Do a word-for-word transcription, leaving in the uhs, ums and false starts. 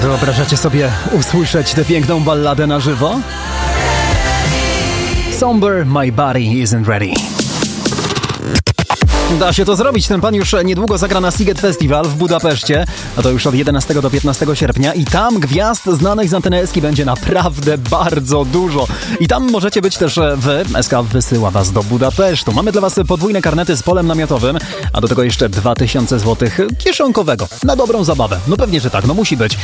Wyobrażacie sobie usłyszeć tę piękną balladę na żywo? Somber, my body isn't ready. Da się to zrobić. Ten pan już niedługo zagra na Sziget Festival w Budapeszcie, a to już od jedenastego do piętnastego sierpnia i tam gwiazd znanych z anteny Eski będzie naprawdę bardzo dużo. I tam możecie być też wy. Eska wysyła was do Budapesztu. Mamy dla was podwójne karnety z polem namiotowym, a do tego jeszcze dwa tysiące złotych kieszonkowego. Na dobrą zabawę. No pewnie, że tak, no musi być.